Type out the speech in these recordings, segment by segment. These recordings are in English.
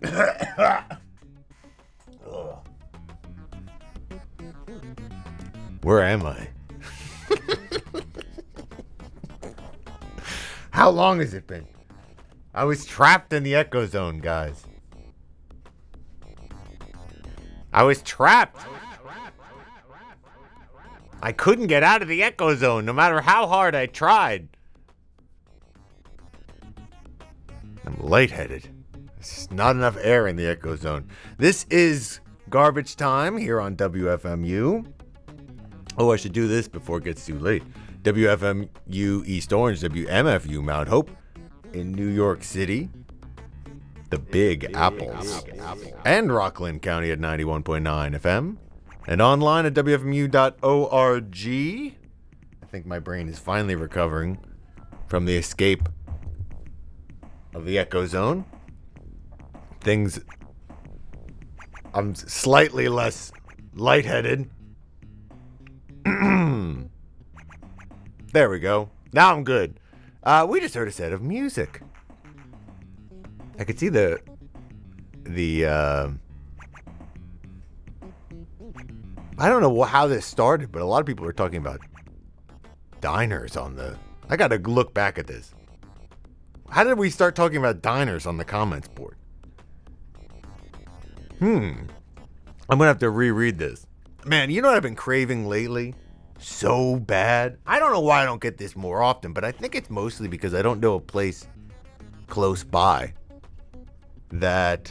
Where am I? How long has it been? I was trapped in the Echo Zone, guys. I was trapped. I couldn't get out of the Echo Zone no matter how hard I tried. I'm lightheaded. There's just not enough air in the Echo Zone. This is Garbage Time here on WFMU. Oh, I should do this before it gets too late. WFMU East Orange, WMFU Mount Hope in New York City. The Big Apples. And Rockland County at 91.9 FM. And online at WFMU.org. I think my brain is finally recovering from the escape of the Echo Zone. I'm slightly less lightheaded. There we go. Now I'm good. We just heard a set of music. I could see the I don't know how this started, but a lot of people are talking about diners on the... I gotta look back at this. How did we start talking about diners on the comments board? I'm gonna have to reread this. Man, you know what I've been craving lately? So bad. I don't know why I don't get this more often, but I think it's mostly because I don't know a place close by that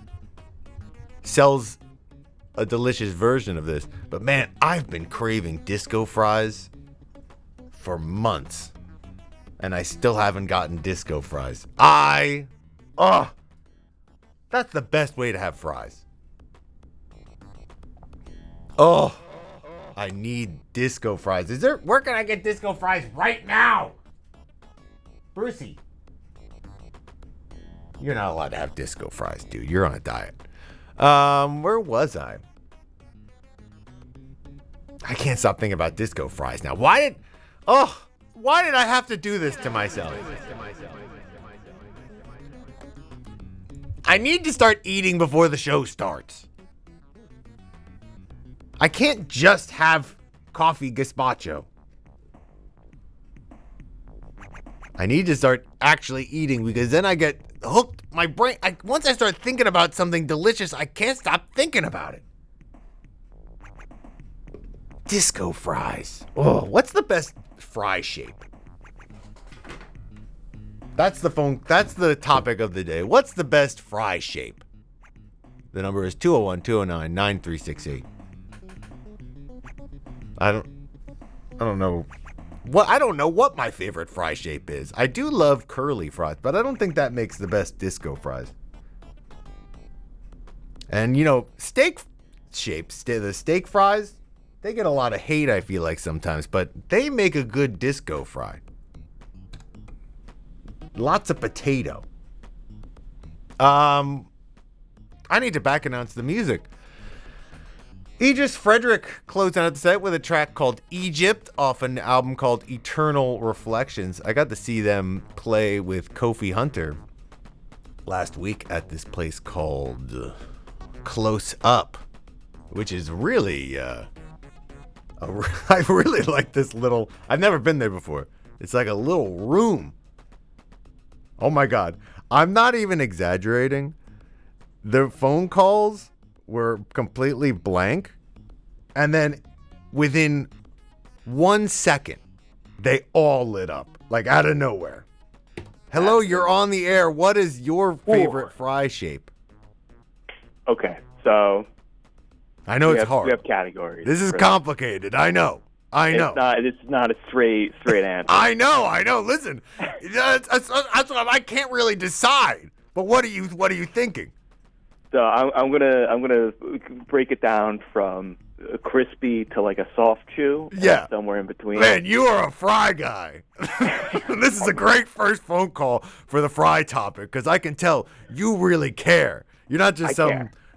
sells a delicious version of this. But man, I've been craving disco fries for months, and I still haven't gotten disco fries. That's the best way to have fries. I need disco fries. Where can I get disco fries right now? Brucey. You're not allowed to have disco fries, dude. You're on a diet. Where was I? I can't stop thinking about disco fries now. Why did I have to do this to myself? I need to start eating before the show starts. I can't just have coffee gazpacho. I need to start actually eating because then I get hooked. My brain, once I start thinking about something delicious, I can't stop thinking about it. Disco fries. What's the best fry shape? That's the topic of the day. What's the best fry shape? The number is 201-209-9368. I don't know what my favorite fry shape is. I do love curly fries, but I don't think that makes the best disco fries. And steak shapes, the steak fries, they get a lot of hate, I feel like sometimes, but they make a good disco fry. Lots of potato. I need to back announce the music. Aegis Frederick closed out the set with a track called Egypt off an album called Eternal Reflections. I got to see them play with Kofi Hunter last week at this place called Close Up, which is really, I really like this little, I've never been there before. It's like a little room. Oh my God. I'm not even exaggerating. The phone calls were completely blank, and then within 1 second they all lit up like out of nowhere. Hello, you're on the air. What is your favorite fry shape? Okay, so I know it's hard. We have categories. This is complicated. I know. This is not a straight answer. I know. Listen, that's what I can't really decide. But what are you thinking? So I'm gonna break it down from a crispy to like a soft chew. Yeah, somewhere in between. Man, you are a fry guy. This is a great first phone call for the fry topic because I can tell you really care. You're not just some